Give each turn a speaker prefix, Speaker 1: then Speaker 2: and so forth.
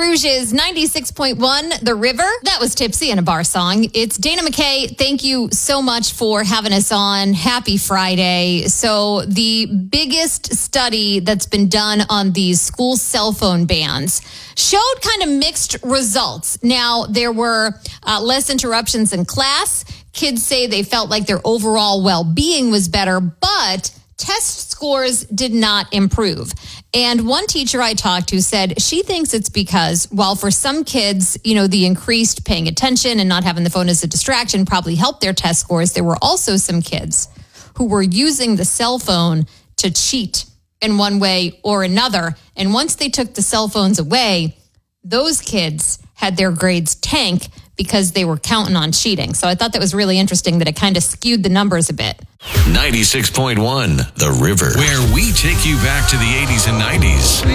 Speaker 1: Rouge's 96.1, The River. That was Tipsy and a bar song. It's Dana McKay. Thank you so much for having us on. Happy Friday. So the biggest study that's been done on these school cell phone bans showed kind of mixed results. Now, there were less interruptions in class. Kids say they felt like their overall well-being was better, but test scores did not improve. And one teacher I talked to said she thinks it's because, while for some kids, the increased paying attention and not having the phone as a distraction probably helped their test scores, there were also some kids who were using the cell phone to cheat in one way or another. And once they took the cell phones away, those kids had their grades tank because they were counting on cheating. So I thought that was really interesting that it kind of skewed the numbers a bit.
Speaker 2: 96.1 The River, where we take you back to the 80s and 90s.